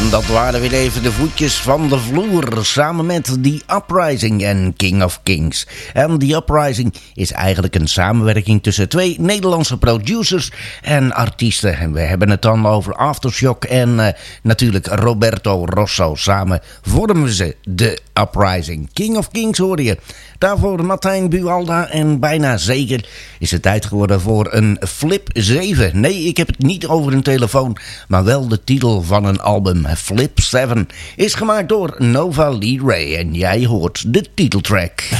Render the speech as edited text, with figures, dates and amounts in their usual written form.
En dat waren weer even de voetjes van de vloer, samen met The Uprising en King of Kings. En The Uprising is eigenlijk een samenwerking tussen twee Nederlandse producers en artiesten. En we hebben het dan over Aftershock en natuurlijk Roberto Rosso. Samen vormen ze The Uprising. King of Kings hoorde je. Daarvoor Martijn Buwalda en bijna zeker is het tijd geworden voor een Flip 7. Nee, ik heb het niet over een telefoon, maar wel de titel van een album. Flip 7 is gemaakt door Nova Lee Ray en jij hoort de titeltrack.